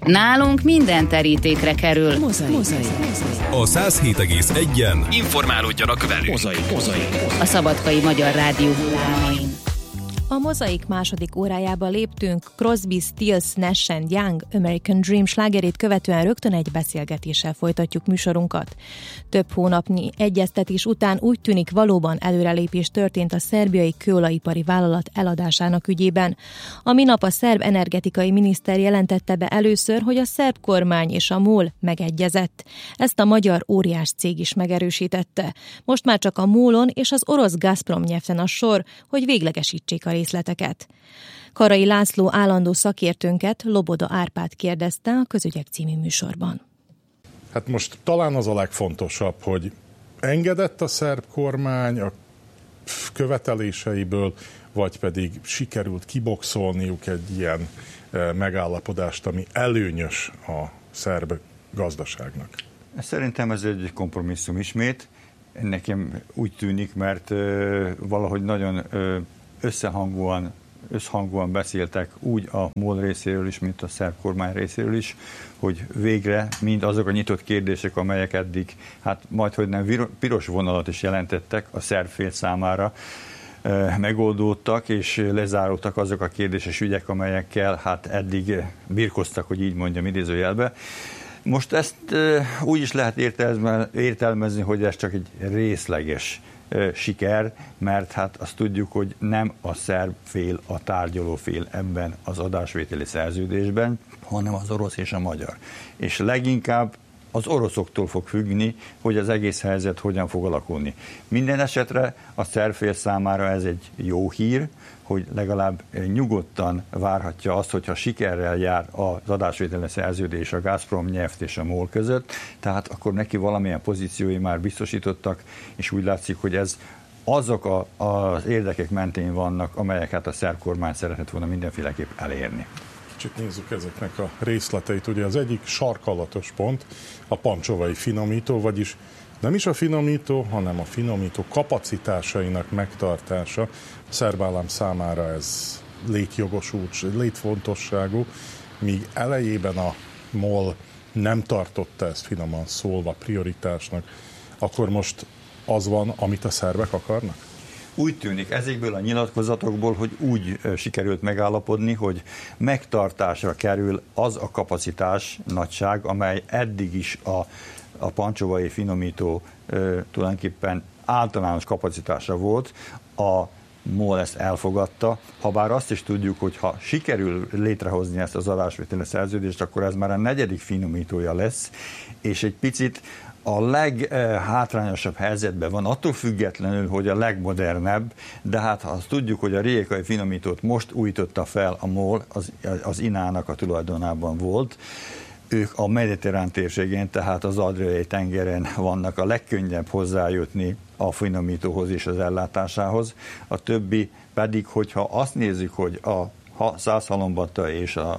Nálunk minden terítékre kerül. Mozaik. A 107,1-en informálódjanak velünk. Mozaik. A Szabadkai Magyar Rádió hullámain. A Mozaik második órájába léptünk. Crosby, Stills, Nash & Young American Dream slágerét követően rögtön egy beszélgetéssel folytatjuk műsorunkat. Több hónapnyi egyeztetés után úgy tűnik, valóban előrelépés történt a szerbiai kőolajipari vállalat eladásának ügyében. A minap a szerb energetikai miniszter jelentette be először, hogy a szerb kormány és a MOL megegyezett. Ezt a magyar óriás cég is megerősítette. Most már csak a MOL-on és az orosz Gazprom nyelvten a sor, hogy véglegesítsék a részleteket. Karai László állandó szakértőnket Loboda Árpád kérdezte a Közügyek című műsorban. Hát most talán az a legfontosabb, hogy engedett a szerb kormány a követeléseiből, vagy pedig sikerült kiboxolniuk egy ilyen megállapodást, ami előnyös a szerb gazdaságnak. Szerintem ez egy kompromisszum ismét. Nekem úgy tűnik, mert valahogy nagyon összhangúan beszéltek úgy a MOL részéről is, mint a szerb kormány részéről is, hogy végre mind azok a nyitott kérdések, amelyek eddig, hát majdhogy nem piros vonalat is jelentettek a szerb fél számára, megoldódtak, és lezáródtak azok a kérdéses ügyek, amelyekkel hát eddig birkoztak, hogy így mondjam idézőjelbe. Most ezt úgy is lehet értelmezni, hogy ez csak egy részleges siker, mert hát azt tudjuk, hogy nem a szerb fél a tárgyaló fél ebben az adásvételi szerződésben, hanem az orosz és a magyar. És leginkább az oroszoktól fog függni, hogy az egész helyzet hogyan fog alakulni. Minden esetre a szerb fél számára ez egy jó hír, hogy legalább nyugodtan várhatja azt, hogyha sikerrel jár az adásvételi szerződés a Gazprom nyelvt és a MOL között, tehát akkor neki valamilyen pozíciói már biztosítottak, és úgy látszik, hogy ez azok az érdekek mentén vannak, amelyeket a szerb kormány szeretett volna mindenféleképp elérni. Kicsit nézzük ezeknek a részleteit. Ugye az egyik sarkalatos pont a pancsovai finomító, vagyis nem is a finomító, hanem a finomító kapacitásainak megtartása. A szerb állam számára ez létfontosságú, míg elejében a MOL nem tartotta ezt finoman szólva prioritásnak, akkor most az van, amit a szerbek akarnak? Úgy tűnik ezekből a nyilatkozatokból, hogy úgy sikerült megállapodni, hogy megtartásra kerül az a kapacitás nagyság, amely eddig is a pancsovai finomító tulajdonképpen általános kapacitása volt. A MOL ezt elfogadta, habár azt is tudjuk, hogy ha sikerül létrehozni ezt az adásvételi szerződést, akkor ez már a 4. finomítója lesz, és egy picit a leghátrányosabb helyzetben van, attól függetlenül, hogy a legmodernebb, de hát ha azt tudjuk, hogy a rijékai finomítót most újította fel a MOL, az INA-nak a tulajdonában volt, ők a mediterrán térségén, tehát az Adriai tengeren vannak a legkönnyebb hozzájutni a finomítóhoz és az ellátásához. A többi pedig, hogyha azt nézzük, hogy a Szászhalombatta és a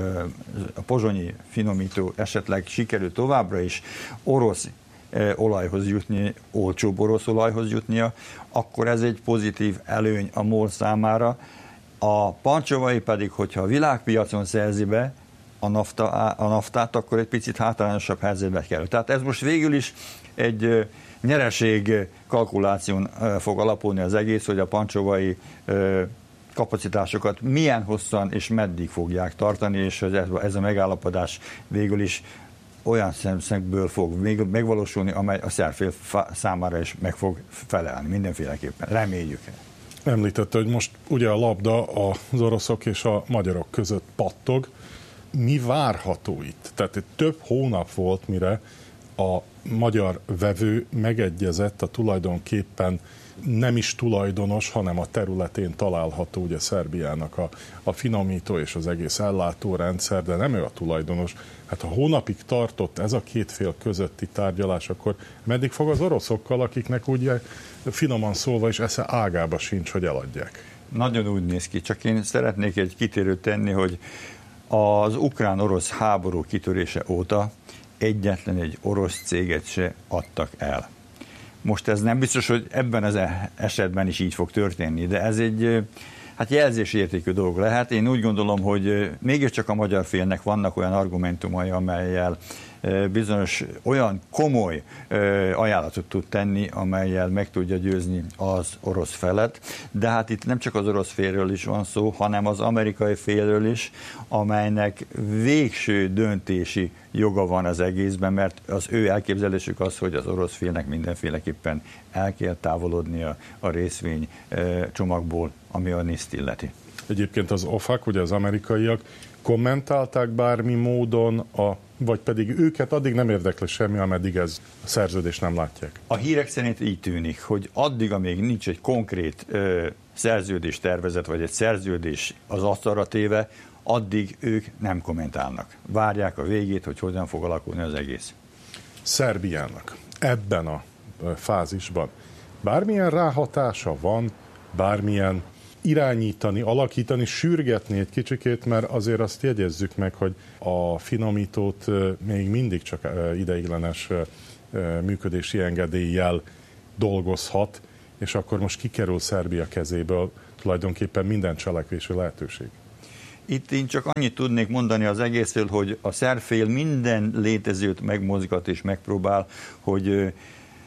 pozsonyi finomító esetleg sikerül továbbra is orosz olajhoz jutni, olcsóbb orosz olajhoz jutnia, akkor ez egy pozitív előny a MOL számára. A pancsovai pedig, hogyha a világpiacon szerzi be a naftát, akkor egy picit hátrányosabb helyzetbe kerül. Tehát ez most végül is egy nyereség kalkuláción fog alapulni az egész, hogy a pancsovai kapacitásokat milyen hosszan és meddig fogják tartani, és ez a megállapodás végül is olyan szemszögből fog megvalósulni, amely a szerb fél számára is meg fog felelni mindenféleképpen. Reméljük. Említette, hogy most ugye a labda az oroszok és a magyarok között pattog. Mi várható itt? Tehát több hónap volt, mire a magyar vevő megegyezett a tulajdonképpen nem is tulajdonos, hanem a területén található ugye Szerbiának a finomító és az egész ellátórendszer, de nem ő a tulajdonos. Hát ha hónapig tartott ez a két fél közötti tárgyalás, akkor meddig fog az oroszokkal, akiknek ugye finoman szólva is esze ágába sincs, hogy eladják? Nagyon úgy néz ki, csak én szeretnék egy kitérőt tenni, hogy az ukrán-orosz háború kitörése óta egyetlen egy orosz céget se adtak el. Most ez nem biztos, hogy ebben az esetben is így fog történni, de ez egy hát jelzésértékű dolog lehet. Én úgy gondolom, hogy mégiscsak a magyar félnek vannak olyan argumentumai, amellyel bizonyos olyan komoly ajánlatot tud tenni, amellyel meg tudja győzni az orosz felet, de hát itt nem csak az orosz félről is van szó, hanem az amerikai félről is, amelynek végső döntési joga van az egészben, mert az ő elképzelésük az, hogy az orosz félnek mindenféleképpen el kell távolodnia a részvény csomagból, ami a NIST illeti. Egyébként az OFAC, ugye az amerikaiak kommentálták bármi módon, vagy pedig őket addig nem érdekli semmi, ameddig ez a szerződést nem látják? A hírek szerint így tűnik, hogy addig, amíg nincs egy konkrét szerződés tervezet, vagy egy szerződés az asztalra téve, addig ők nem kommentálnak. Várják a végét, hogy hogyan fog alakulni az egész. Szerbiának ebben a fázisban bármilyen ráhatása van, bármilyen irányítani, alakítani, sürgetni egy kicsikét, mert azért azt jegyezzük meg, hogy a finomítót még mindig csak ideiglenes működési engedéllyel dolgozhat, és akkor most kikerül Szerbia kezéből tulajdonképpen minden cselekvési lehetőség. Itt én csak annyit tudnék mondani az egészről, hogy a szerb fél minden létezőt megmozgat és megpróbál, hogy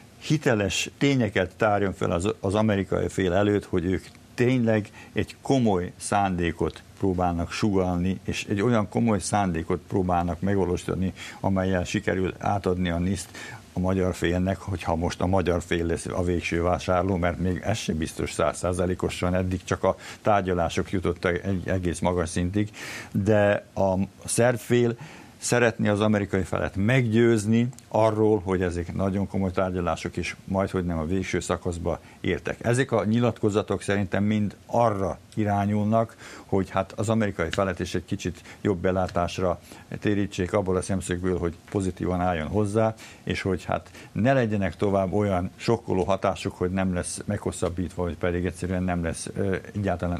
hiteles tényeket tárjon fel az amerikai fél előtt, hogy ők tényleg egy komoly szándékot próbálnak sugallni, és egy olyan komoly szándékot próbálnak megvalósítani, amellyel sikerül átadni a NIST a magyar félnek, hogyha most a magyar fél lesz a végső vásárló, mert még ez sem biztos 100%-osan, eddig csak a tárgyalások jutottak egy egész magas szintig, de a szerb fél szeretné az amerikai felet meggyőzni arról, hogy ezek nagyon komoly tárgyalások is majdhogy nem a végső szakaszba értek. Ezek a nyilatkozatok szerintem mind arra irányulnak, hogy hát az amerikai felet is egy kicsit jobb belátásra térítsék abból a szemszögből, hogy pozitívan álljon hozzá, és hogy hát ne legyenek tovább olyan sokkoló hatások, hogy nem lesz meghosszabbítva, vagy pedig egyszerűen nem lesz egyáltalán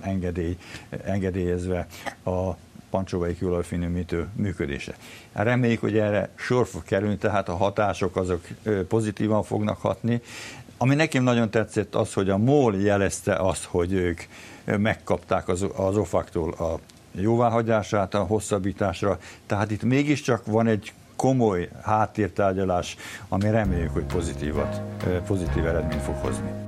engedélyezve a pancsóvai kőolajfinomító működése. Reméljük, hogy erre sor fog kerülni, tehát a hatások azok pozitívan fognak hatni. Ami nekem nagyon tetszett az, hogy a MOL jelezte azt, hogy ők megkapták az OFAC-tól a jóváhagyását a hosszabbításra, tehát itt mégiscsak van egy komoly háttértárgyalás, ami reméljük, hogy pozitív eredményt fog hozni.